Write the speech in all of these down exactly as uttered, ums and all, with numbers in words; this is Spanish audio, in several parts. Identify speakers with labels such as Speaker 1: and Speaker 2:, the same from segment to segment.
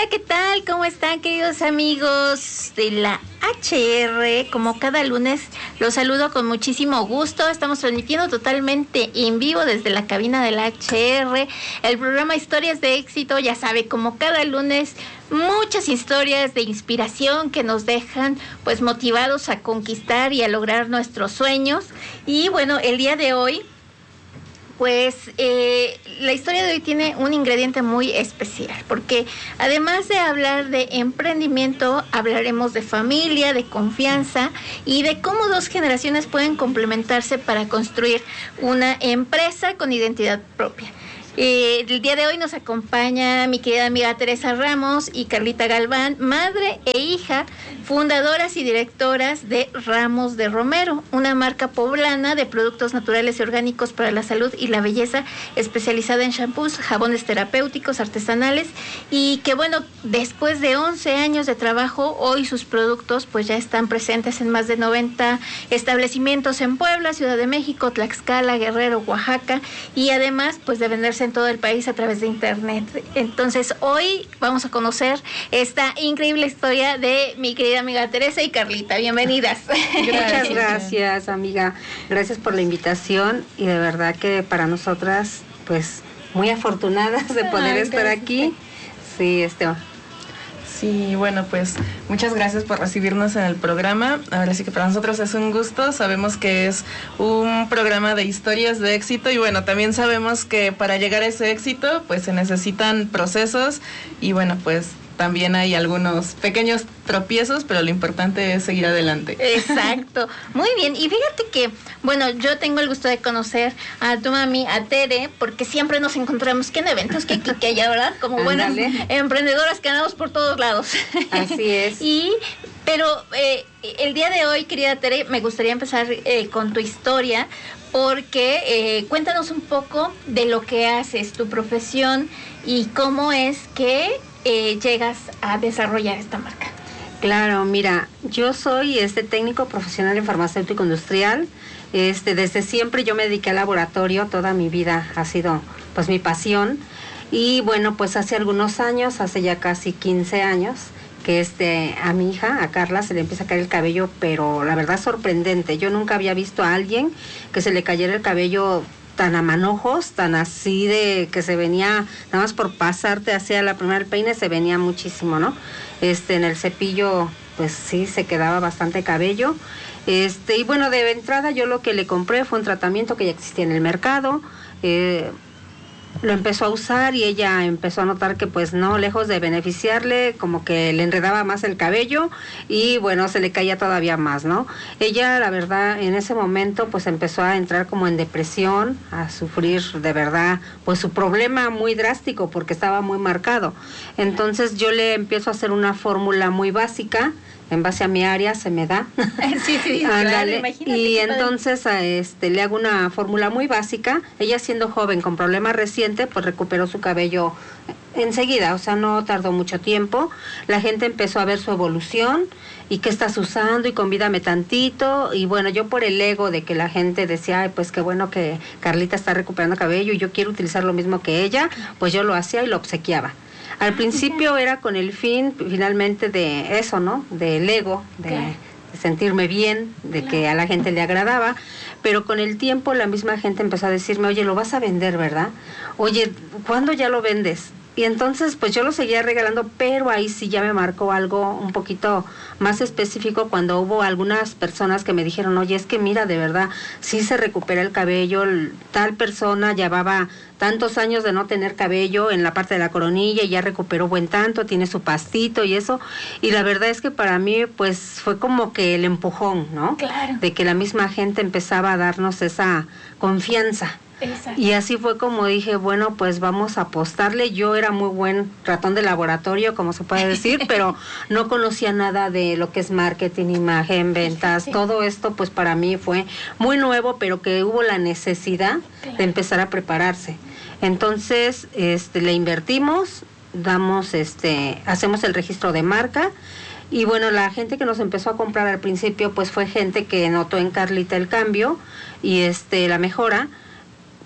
Speaker 1: Hola, ¿qué tal? ¿Cómo están, queridos amigos de la H R? Como cada lunes, los saludo con muchísimo gusto. Estamos transmitiendo totalmente en vivo desde la cabina de la H R, el programa Historias de Éxito. Ya sabe, como cada lunes, muchas historias de inspiración que nos dejan pues motivados a conquistar y a lograr nuestros sueños. Y bueno, el día de hoy, pues eh, la historia de hoy tiene un ingrediente muy especial, porque además de hablar de emprendimiento, hablaremos de familia, de confianza y de cómo dos generaciones pueden complementarse para construir una empresa con identidad propia. Eh, el día de hoy nos acompaña mi querida amiga Teresa Ramos y Carlita Galván, madre e hija, fundadoras y directoras de Ramos de Romero, una marca poblana de productos naturales y orgánicos para la salud y la belleza, especializada en shampoos, jabones terapéuticos artesanales, y que bueno, después de once años de trabajo, hoy sus productos pues ya están presentes en más de noventa establecimientos en Puebla, Ciudad de México, Tlaxcala, Guerrero, Oaxaca, y además pues de venderse en todo el país a través de internet. Entonces hoy vamos a conocer esta increíble historia de mi querida amiga Teresa y Carlita. Bienvenidas.
Speaker 2: Muchas gracias, amiga. Gracias por la invitación y de verdad que para nosotras pues muy afortunadas de poder Ay, estar aquí. Sí, este
Speaker 3: Sí, bueno, pues muchas gracias por recibirnos en el programa. Ahora sí que para nosotros es un gusto. Sabemos que es un programa de historias de éxito y bueno, también sabemos que para llegar a ese éxito pues se necesitan procesos y bueno, pues también hay algunos pequeños tropiezos, pero lo importante es seguir adelante.
Speaker 1: Exacto, muy bien. Y fíjate que, bueno, yo tengo el gusto de conocer a tu mami, a Tere, porque siempre nos encontramos que en eventos que aquí, que allá, ¿verdad? Como buenas emprendedoras que andamos por todos lados.
Speaker 2: Así es.
Speaker 1: Y, pero eh, el día de hoy, querida Tere, me gustaría empezar eh, con tu historia, porque eh, cuéntanos un poco de lo que haces, tu profesión y cómo es que Eh, llegas a desarrollar esta marca.
Speaker 2: Claro, mira, yo soy este técnico profesional en farmacéutico industrial. Este, desde siempre yo me dediqué al laboratorio, toda mi vida ha sido pues mi pasión. Y bueno, pues hace algunos años, hace ya casi quince años, que este, a mi hija, a Carla, se le empieza a caer el cabello, pero la verdad sorprendente. Yo nunca había visto a alguien que se le cayera el cabello tan a manojos, tan así de que se venía, nada más por pasarte hacia la primera del peine, se venía muchísimo, ¿no? Este, en el cepillo, pues sí, se quedaba bastante cabello. Este, y bueno, de entrada yo lo que le compré fue un tratamiento que ya existía en el mercado, eh, lo empezó a usar y ella empezó a notar que pues no, lejos de beneficiarle, como que le enredaba más el cabello y bueno, se le caía todavía más, ¿no? Ella, la verdad, en ese momento pues empezó a entrar como en depresión, a sufrir de verdad pues su problema muy drástico porque estaba muy marcado. Entonces yo le empiezo a hacer una fórmula muy básica, en base a mi área se me da.
Speaker 1: Sí, sí, claro, imagínate.
Speaker 2: Y entonces a este, le hago una fórmula muy básica. Ella siendo joven con problema reciente, pues recuperó su cabello enseguida, o sea, no tardó mucho tiempo. La gente empezó a ver su evolución y qué estás usando y convídame tantito. Y bueno, yo por el ego de que la gente decía, ay, pues qué bueno que Carlita está recuperando cabello y yo quiero utilizar lo mismo que ella, pues yo lo hacía y lo obsequiaba. Al principio era con el fin, finalmente, de eso, ¿no? Del ego, de, de sentirme bien, de que a la gente le agradaba, pero con el tiempo la misma gente empezó a decirme, oye, lo vas a vender, ¿verdad? Oye, ¿cuándo ya lo vendes? Y entonces, pues yo lo seguía regalando, pero ahí sí ya me marcó algo un poquito más específico cuando hubo algunas personas que me dijeron, oye, es que mira, de verdad, sí se recupera el cabello, tal persona llevaba tantos años de no tener cabello en la parte de la coronilla y ya recuperó buen tanto, tiene su pastito y eso, y la verdad es que para mí, pues, fue como que el empujón, ¿no?
Speaker 1: Claro.
Speaker 2: De que la misma gente empezaba a darnos esa confianza.
Speaker 1: Exacto.
Speaker 2: Y así fue como dije, bueno, pues vamos a apostarle. Yo era muy buen ratón de laboratorio, como se puede decir, pero no conocía nada de lo que es marketing, imagen, ventas, sí, sí. Todo esto pues para mí fue muy nuevo, pero que hubo la necesidad claro. de empezar a prepararse. Entonces, este, le invertimos, damos, este, hacemos el registro de marca. Y bueno, la gente que nos empezó a comprar al principio, pues fue gente que notó en Carlita el cambio y este la mejora.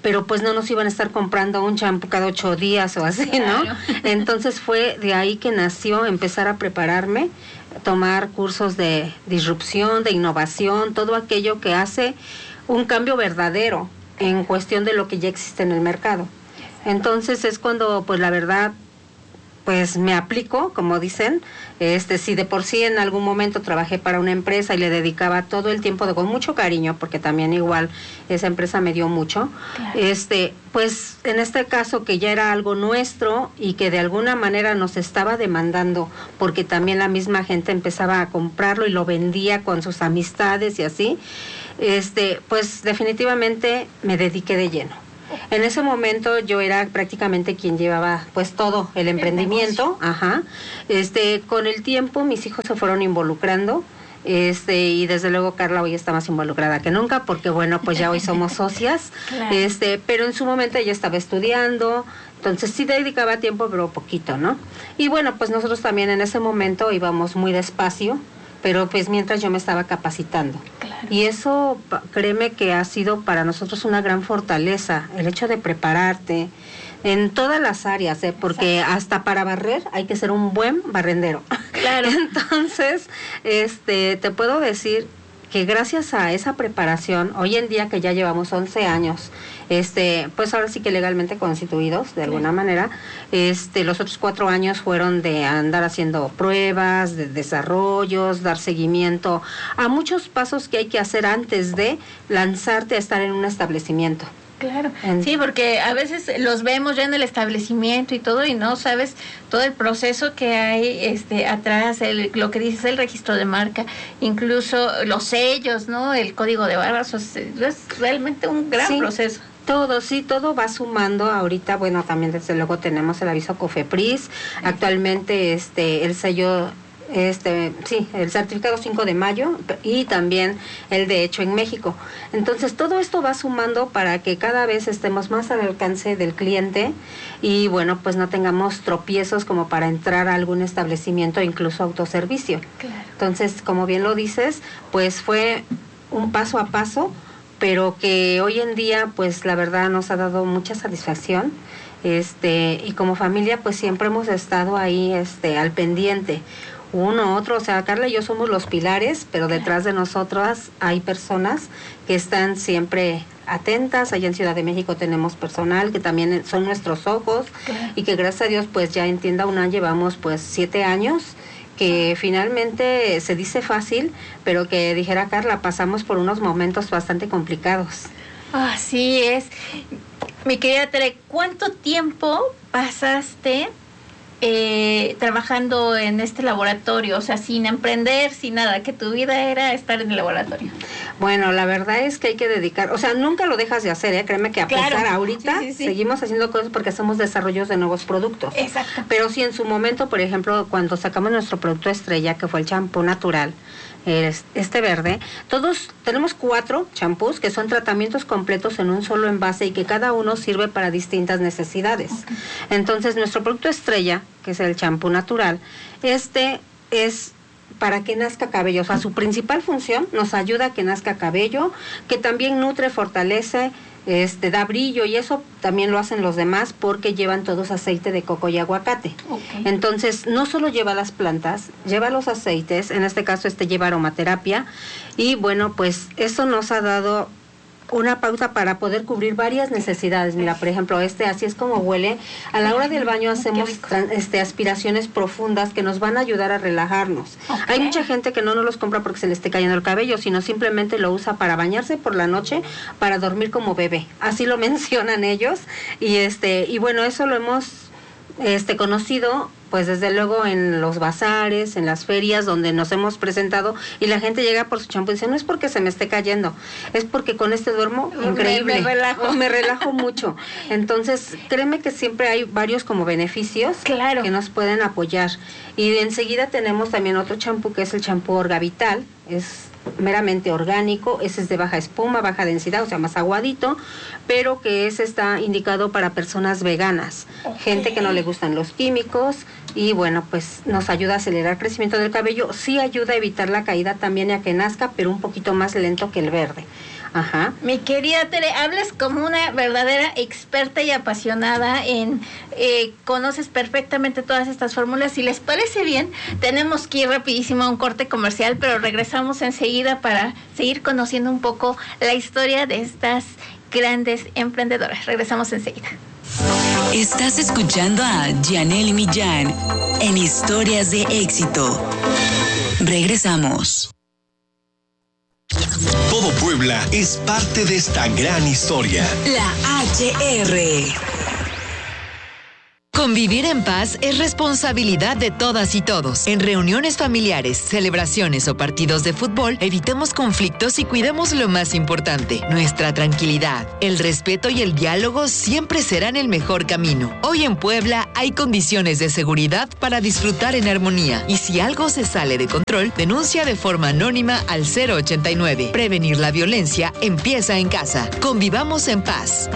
Speaker 2: pero pues no nos iban a estar comprando un champú cada ocho días o así,
Speaker 1: Claro.
Speaker 2: ¿no? Entonces fue de ahí que nació empezar a prepararme, tomar cursos de disrupción, de innovación, todo aquello que hace un cambio verdadero en cuestión de lo que ya existe en el mercado. Entonces es cuando, pues la verdad, pues me aplico, como dicen, este si de por sí en algún momento trabajé para una empresa y le dedicaba todo el tiempo de, con mucho cariño, porque también igual esa empresa me dio mucho,
Speaker 1: Claro.
Speaker 2: este pues en este caso que ya era algo nuestro y que de alguna manera nos estaba demandando, porque también la misma gente empezaba a comprarlo y lo vendía con sus amistades y así, este pues definitivamente me dediqué de lleno. En ese momento yo era prácticamente quien llevaba pues todo el emprendimiento, ajá. Este, con el tiempo mis hijos se fueron involucrando, este, y desde luego Carla hoy está más involucrada que nunca, porque bueno, pues ya hoy somos socias,
Speaker 1: Claro.
Speaker 2: este, pero en su momento ella estaba estudiando, entonces sí dedicaba tiempo, pero poquito, ¿no? Y bueno, pues nosotros también en ese momento íbamos muy despacio, pero pues mientras yo me estaba capacitando.
Speaker 1: Claro.
Speaker 2: Y eso, pa- créeme que ha sido para nosotros una gran fortaleza, el hecho de prepararte en todas las áreas, ¿eh? Porque hasta para barrer hay que ser un buen barrendero.
Speaker 1: Claro.
Speaker 2: Entonces, este, te puedo decir que gracias a esa preparación, hoy en día que ya llevamos once años, este, pues ahora sí que legalmente constituidos, de alguna manera, este, los otros cuatro años fueron de andar haciendo pruebas, de desarrollos, dar seguimiento a muchos pasos que hay que hacer antes de lanzarte a estar en un establecimiento.
Speaker 1: Claro,
Speaker 2: En-
Speaker 1: sí, porque a veces los vemos ya en el establecimiento y todo y no sabes todo el proceso que hay este atrás, el, lo que dices, el registro de marca, incluso los sellos, ¿no? El código de barras, o sea, es realmente un gran
Speaker 2: Sí.
Speaker 1: proceso.
Speaker 2: Todo, sí, todo va sumando. Ahorita, bueno, también desde luego tenemos el aviso COFEPRIS, actualmente este el sello, este sí, el certificado cinco de mayo y también el de hecho en México. Entonces, todo esto va sumando para que cada vez estemos más al alcance del cliente y bueno, pues no tengamos tropiezos como para entrar a algún establecimiento, incluso autoservicio.
Speaker 1: Claro.
Speaker 2: Entonces, como bien lo dices, pues fue un paso a paso, pero que hoy en día, pues la verdad nos ha dado mucha satisfacción, este, y como familia, pues siempre hemos estado ahí, este, al pendiente, uno, otro, o sea, Carla y yo somos los pilares, pero detrás de nosotras hay personas que están siempre atentas. Allá en Ciudad de México tenemos personal que también son nuestros ojos,
Speaker 1: Claro.
Speaker 2: y que gracias a Dios, pues ya en Tienda UNAM llevamos pues siete años, que finalmente se dice fácil, pero que dijera Carla, pasamos por unos momentos bastante complicados.
Speaker 1: Así es. Mi querida Tere, ¿cuánto tiempo pasaste eh, trabajando en este laboratorio? O sea, sin emprender, sin nada, que tu vida era estar en el laboratorio.
Speaker 2: Bueno, la verdad es que hay que dedicar, o sea, nunca lo dejas de hacer, ¿eh? Créeme que a
Speaker 1: Claro.
Speaker 2: pesar ahorita
Speaker 1: Sí, sí, sí.
Speaker 2: seguimos haciendo cosas porque hacemos desarrollos de nuevos productos.
Speaker 1: Exacto.
Speaker 2: Pero sí, en su momento, por ejemplo, cuando sacamos nuestro producto estrella, que fue el champú natural, es- este verde, todos tenemos cuatro champús que son tratamientos completos en un solo envase y que cada uno sirve para distintas necesidades. Entonces, nuestro producto estrella, que es el champú natural, este es para que nazca cabello, o sea, su principal función nos ayuda a que nazca cabello, que también nutre, fortalece, este, da brillo, y eso también lo hacen los demás porque llevan todos aceite de coco y aguacate.
Speaker 1: Okay.
Speaker 2: Entonces, no solo lleva las plantas, lleva los aceites, en este caso este lleva aromaterapia, y bueno, pues eso nos ha dado una pauta para poder cubrir varias necesidades. Mira, por ejemplo, este así es como huele. A la hora del baño hacemos
Speaker 1: Qué rico.
Speaker 2: tran- este, aspiraciones profundas que nos van a ayudar a relajarnos.
Speaker 1: Ok.
Speaker 2: Hay mucha gente que no nos los compra porque se le esté cayendo el cabello, sino simplemente lo usa para bañarse por la noche, para dormir como bebé. Así lo mencionan ellos. Y este, y bueno, eso lo hemos este conocido pues desde luego en los bazares, en las ferias donde nos hemos presentado, y la gente llega por su champú y dice, no es porque se me esté cayendo, es porque con este duermo
Speaker 1: Me-
Speaker 2: increíble.
Speaker 1: me relajo.
Speaker 2: Me relajo mucho. Entonces, créeme que siempre hay varios como beneficios
Speaker 1: Claro.
Speaker 2: que nos pueden apoyar. Y enseguida tenemos también otro champú que es el champú Orgavital, es meramente orgánico, ese es de baja espuma, baja densidad, o sea, más aguadito, pero que ese está indicado para personas veganas,
Speaker 1: Ok.
Speaker 2: gente que no le gustan los químicos, y bueno, pues nos ayuda a acelerar el crecimiento del cabello, sí ayuda a evitar la caída también y a que nazca, pero un poquito más lento que el verde. Ajá.
Speaker 1: Mi querida Tere, hablas como una verdadera experta y apasionada en, eh, conoces perfectamente todas estas fórmulas. Si les parece bien, tenemos que ir rapidísimo a un corte comercial, pero regresamos enseguida para seguir conociendo un poco la historia de estas grandes emprendedoras. Regresamos enseguida.
Speaker 4: Estás escuchando a Janelle Millán en Historias de Éxito. Regresamos.
Speaker 5: Todo Puebla es parte de esta gran historia.
Speaker 4: La H R.
Speaker 6: Convivir en paz es responsabilidad de todas y todos. En reuniones familiares, celebraciones o partidos de fútbol, evitemos conflictos y cuidemos lo más importante, nuestra tranquilidad. El respeto y el diálogo siempre serán el mejor camino. Hoy en Puebla hay condiciones de seguridad para disfrutar en armonía. Y si algo se sale de control, denuncia de forma anónima al cero ochenta y nueve. Prevenir la violencia empieza en casa. Convivamos en paz.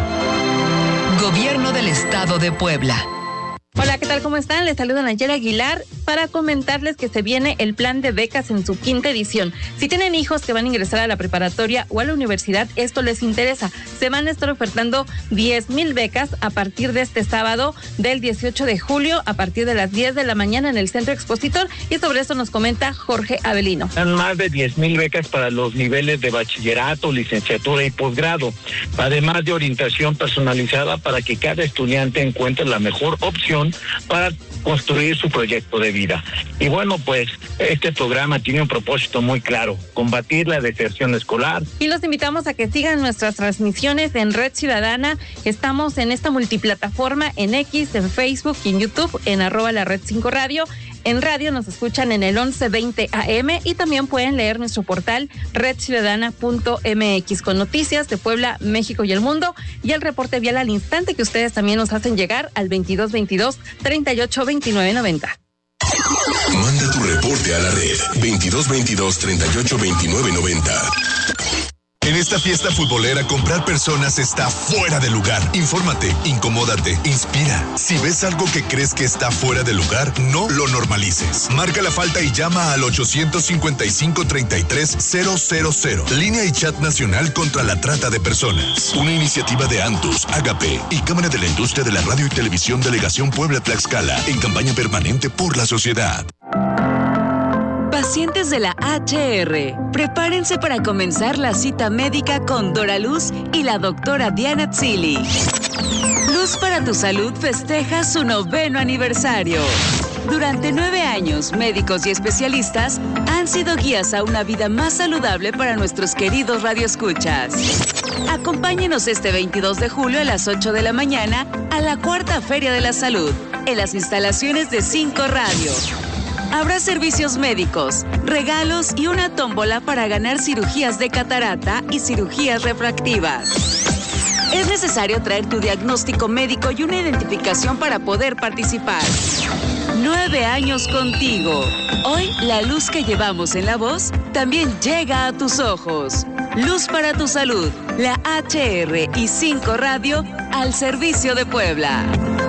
Speaker 6: Gobierno del Estado de Puebla.
Speaker 7: Hola, ¿qué tal? ¿Cómo están? Les saluda Nayera Aguilar para comentarles que se viene el plan de becas en su quinta edición. Si tienen hijos que van a ingresar a la preparatoria o a la universidad, esto les interesa. Se van a estar ofertando diez mil becas a partir de este sábado del dieciocho de julio a partir de las diez de la mañana en el Centro Expositor, y sobre esto nos comenta Jorge Avelino.
Speaker 8: Son más de diez mil becas para los niveles de bachillerato, licenciatura y posgrado, además de orientación personalizada para que cada estudiante encuentre la mejor opción para construir su proyecto de vida. Y bueno, pues este programa tiene un propósito muy claro: combatir la deserción escolar.
Speaker 7: Y los invitamos a que sigan nuestras transmisiones en Red Ciudadana. Estamos en esta multiplataforma, en X, en Facebook y en YouTube, en arroba la Red cinco Radio. En radio nos escuchan en el once veinte A M y también pueden leer nuestro portal red ciudadana punto m x con noticias de Puebla, México y el mundo, y el reporte vial al instante que ustedes también nos hacen llegar al veintidós veintidós treinta y ocho veintinueve noventa.
Speaker 5: Manda tu reporte a la red veintidós veintidós treinta y ocho veintinueve noventa. En esta fiesta futbolera, comprar personas está fuera de lugar. Infórmate, incomódate, inspira. Si ves algo que crees que está fuera de lugar, no lo normalices. Marca la falta y llama al ochocientos cincuenta y cinco treinta y tres cero cero cero. Línea y chat nacional contra la trata de personas. Una iniciativa de Antus, Agape y Cámara de la Industria de la Radio y Televisión Delegación Puebla Tlaxcala, en campaña permanente por la sociedad.
Speaker 4: Pacientes de la H R, prepárense para comenzar la cita médica con Dora Luz y la doctora Diana Tzili. Luz para tu Salud festeja su noveno aniversario. Durante nueve años, médicos y especialistas han sido guías a una vida más saludable para nuestros queridos radioescuchas. Acompáñenos este veintidós de julio a las ocho de la mañana a la Cuarta Feria de la Salud, en las instalaciones de cinco Radio. Habrá servicios médicos, regalos y una tómbola para ganar cirugías de catarata y cirugías refractivas. Es necesario traer tu diagnóstico médico y una identificación para poder participar. Nueve años contigo. Hoy, la luz que llevamos en la voz también llega a tus ojos. Luz para tu Salud, la H R y cinco Radio al servicio de Puebla.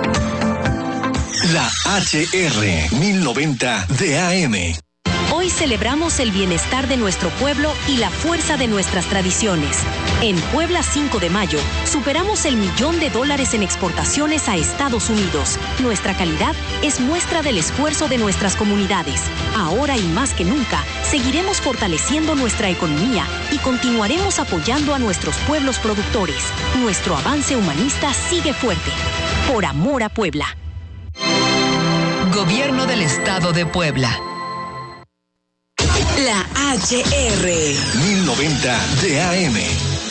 Speaker 5: La H R mil noventa de A M.
Speaker 9: Hoy celebramos el bienestar de nuestro pueblo y la fuerza de nuestras tradiciones. En Puebla cinco de mayo, superamos el millón de dólares en exportaciones a Estados Unidos. Nuestra calidad es muestra del esfuerzo de nuestras comunidades. Ahora y más que nunca, seguiremos fortaleciendo nuestra economía y continuaremos apoyando a nuestros pueblos productores. Nuestro avance humanista sigue fuerte. Por amor a Puebla.
Speaker 6: Gobierno del Estado de Puebla.
Speaker 4: La H R
Speaker 5: mil noventa de A M.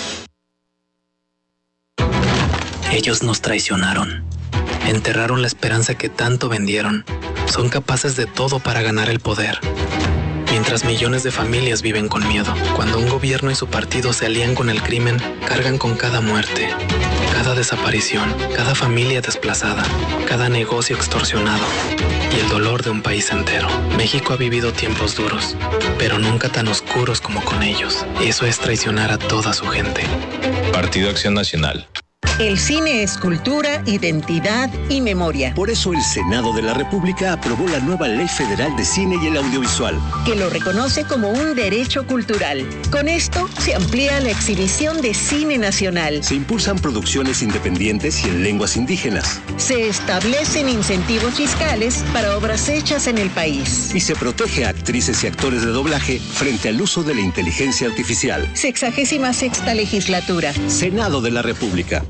Speaker 10: Ellos nos traicionaron. Enterraron la esperanza que tanto vendieron. Son capaces de todo para ganar el poder. Mientras millones de familias viven con miedo. Cuando un gobierno y su partido se alían con el crimen, cargan con cada muerte, cada desaparición, cada familia desplazada, cada negocio extorsionado y el dolor de un país entero. México ha vivido tiempos duros, pero nunca tan oscuros como con ellos. Eso es traicionar a toda su gente.
Speaker 11: Partido Acción Nacional. El cine es cultura, identidad y memoria.
Speaker 12: Por eso el Senado de la República aprobó la nueva Ley Federal de Cine y el Audiovisual,
Speaker 11: que lo reconoce como un derecho cultural. Con esto se amplía la exhibición de cine nacional.
Speaker 12: Se impulsan producciones independientes y en lenguas indígenas.
Speaker 11: Se establecen incentivos fiscales para obras hechas en el país.
Speaker 12: Y se protege a actrices y actores de doblaje frente al uso de la inteligencia artificial.
Speaker 11: Sexagésima sexta legislatura.
Speaker 12: Senado de la República.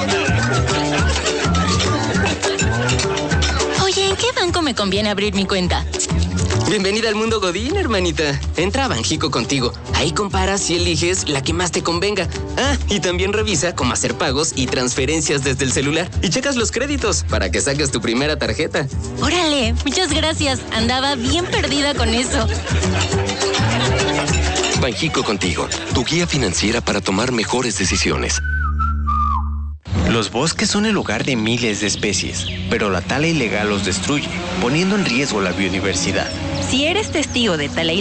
Speaker 13: Oye, ¿en qué banco me conviene abrir mi cuenta?
Speaker 14: Bienvenida al mundo Godín, hermanita. Entra a Banjico contigo. Ahí comparas y eliges la que más te convenga. Ah, y también revisa cómo hacer pagos y transferencias desde el celular. Y checas los créditos para que saques tu primera tarjeta.
Speaker 13: Órale, muchas gracias. Andaba bien perdida con eso.
Speaker 15: Banjico contigo, tu guía financiera para tomar mejores decisiones.
Speaker 16: Los bosques son el hogar de miles de especies, pero la tala ilegal los destruye, poniendo en riesgo la biodiversidad.
Speaker 13: Si eres testigo de tala ilegal,